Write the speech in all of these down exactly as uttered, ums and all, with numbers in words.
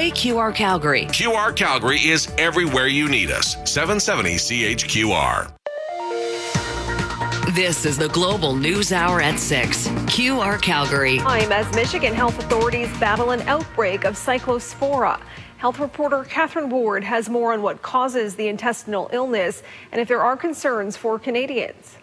Play Q R Calgary. Q R Calgary is everywhere you need us. seven seventy C H Q R. This is the Global News Hour at six. Q R Calgary. Time as Michigan health authorities battle an outbreak of cyclospora. Health reporter Catherine Ward has more on what causes the intestinal illness and if there are concerns for Canadians.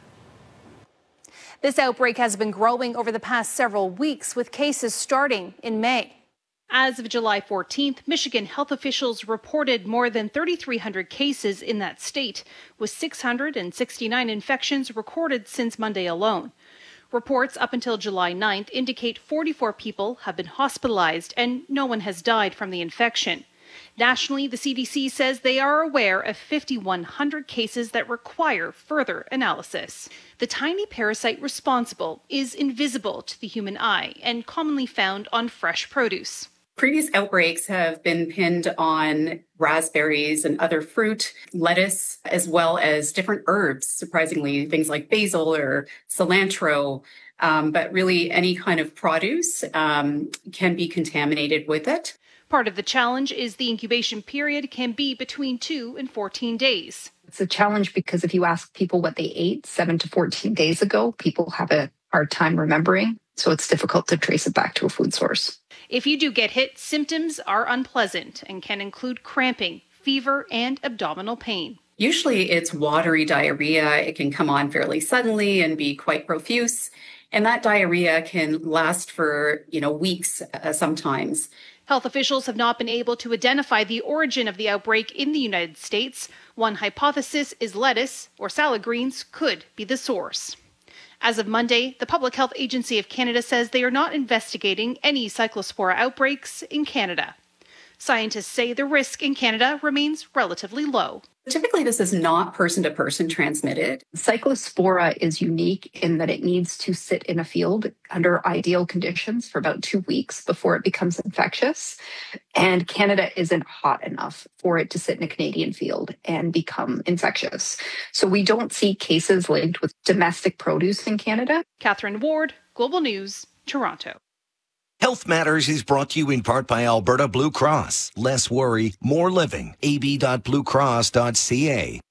This outbreak has been growing over the past several weeks, with cases starting in May. As of July fourteenth, Michigan health officials reported more than three thousand three hundred cases in that state, with six hundred sixty-nine infections recorded since Monday alone. Reports up until July ninth indicate forty-four people have been hospitalized and no one has died from the infection. Nationally, the C D C says they are aware of five thousand one hundred cases that require further analysis. The tiny parasite responsible is invisible to the human eye and commonly found on fresh produce. Previous outbreaks have been pinned on raspberries and other fruit, lettuce, as well as different herbs, surprisingly, things like basil or cilantro. Um, but really, any kind of produce um, can be contaminated with it. Part of the challenge is the incubation period can be between two and fourteen days. It's a challenge because if you ask people what they ate seven to fourteen days ago, people have a hard time remembering. So it's difficult to trace it back to a food source. If you do get hit, symptoms are unpleasant and can include cramping, fever, and abdominal pain. Usually it's watery diarrhea. It can come on fairly suddenly and be quite profuse. And that diarrhea can last for, you know, weeks uh, sometimes. Health officials have not been able to identify the origin of the outbreak in the United States. One hypothesis is lettuce or salad greens could be the source. As of Monday, the Public Health Agency of Canada says they are not investigating any cyclospora outbreaks in Canada. Scientists say the risk in Canada remains relatively low. Typically, this is not person-to-person transmitted. Cyclospora is unique in that it needs to sit in a field under ideal conditions for about two weeks before it becomes infectious. And Canada isn't hot enough for it to sit in a Canadian field and become infectious. So we don't see cases linked with domestic produce in Canada. Catherine Ward, Global News, Toronto. Health Matters is brought to you in part by Alberta Blue Cross. Less worry, more living. a b dot blue cross dot c a.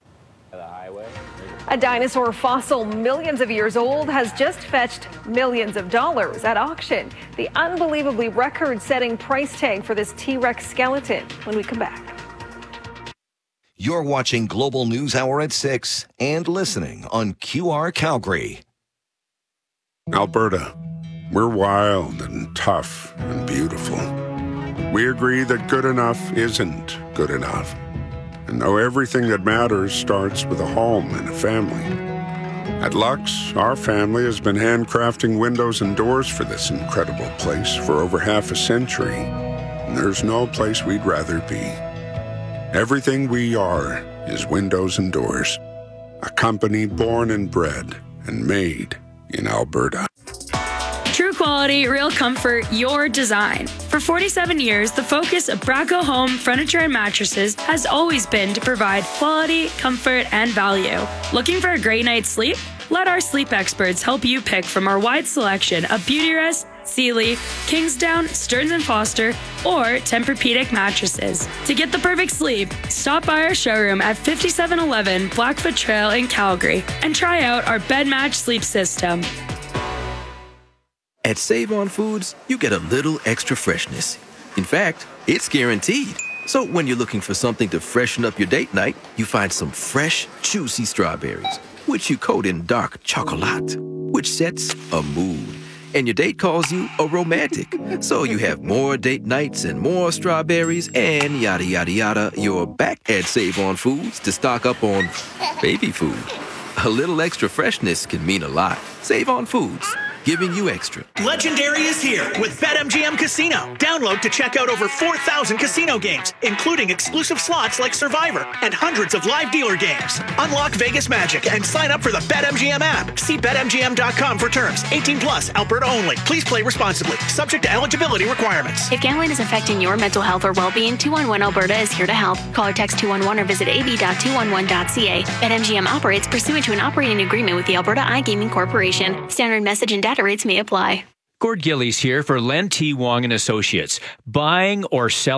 A dinosaur fossil millions of years old has just fetched millions of dollars at auction. The unbelievably record-setting price tag for this T-Rex skeleton when we come back. You're watching Global News Hour at six and listening on Q R Calgary. Alberta. We're wild and tough and beautiful. We agree that good enough isn't good enough. And know everything that matters starts with a home and a family. At Lux, our family has been handcrafting windows and doors for this incredible place for over half a century. And there's no place we'd rather be. Everything we are is windows and doors. A company born and bred and made in Alberta. True quality, real comfort, your design. For forty-seven years, the focus of Braco Home Furniture and Mattresses has always been to provide quality, comfort, and value. Looking for a great night's sleep? Let our sleep experts help you pick from our wide selection of Beautyrest, Sealy, Kingsdown, Stearns and Foster, or Tempur-Pedic mattresses. To get the perfect sleep, stop by our showroom at fifty-seven eleven Blackfoot Trail in Calgary and try out our Bed Match sleep system. At Save-On Foods, you get a little extra freshness. In fact, it's guaranteed. So when you're looking for something to freshen up your date night, you find some fresh, juicy strawberries, which you coat in dark chocolate, which sets a mood. And your date calls you a romantic. So you have more date nights and more strawberries and yada, yada, yada. You're back at Save-On Foods to stock up on baby food. A little extra freshness can mean a lot. Save-On Foods. Giving you extra. Legendary is here with BetMGM Casino. Download to check out over four thousand casino games, including exclusive slots like Survivor and hundreds of live dealer games. Unlock Vegas magic and sign up for the BetMGM app. See Bet M G M dot com for terms. eighteen plus, Alberta only. Please play responsibly. Subject to eligibility requirements. If gambling is affecting your mental health or well-being, two one one Alberta is here to help. Call or text two one one or visit a b dot two one one dot c a. BetMGM operates pursuant to an operating agreement with the Alberta iGaming Corporation. Standard message and data rates may apply. Gord Gillies here for Len T. Wong and Associates. Buying or selling